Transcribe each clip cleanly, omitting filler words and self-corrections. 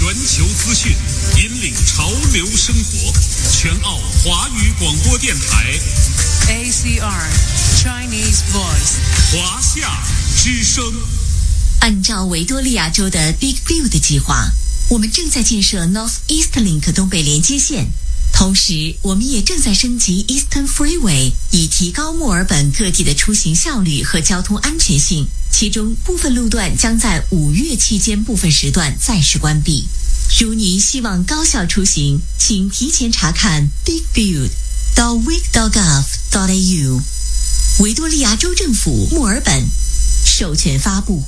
全球资讯，引领潮流生活。全澳华语广播电台 ACR Chinese Voice 华夏之声。 按照维多利亚州的 Big Build 计划，我们正在建设 North East Link 东北连接线，同时我们也正在升级 Eastern Freeway， 以提高墨尔本各地的出行效率和交通安全性。其中部分路段将在5月期间部分时段暂时关闭。如您希望高效出行，请提前查看 Big Build 到 wic.gov.au。 维多利亚州政府墨尔本授权发布。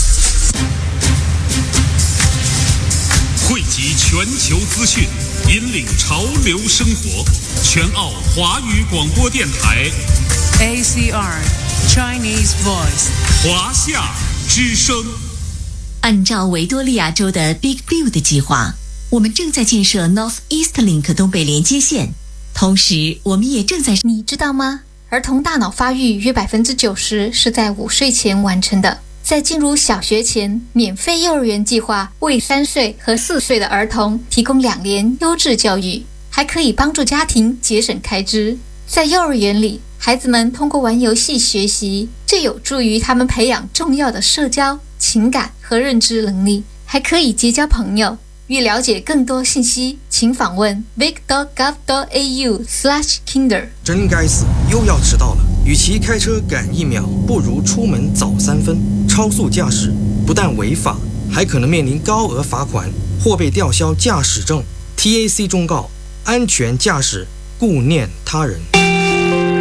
汇集全球资讯，引领潮流生活。全澳华语广播电台 ACR Chinese Voice 华夏之声。 按照维多利亚州的 Big Build 计划，我们正在建设 North East Link 东北连接线，同时我们也正在…… 你知道吗？儿童大脑发育约90%是在5岁前完成的。在进入小学前，免费幼儿园计划为3岁和4岁的儿童提供2年优质教育，还可以帮助家庭节省开支。在幼儿园里，孩子们通过玩游戏学习，这有助于他们培养重要的社交、情感和认知能力，还可以结交朋友。欲了解更多信息，请访问 vic.gov.au/kinder。 真该死，又要迟到了。与其开车赶1秒，不如出门早3分。超速驾驶不但违法，还可能面临高额罚款或被吊销驾驶证。TAC 忠告：安全驾驶，顾念他人。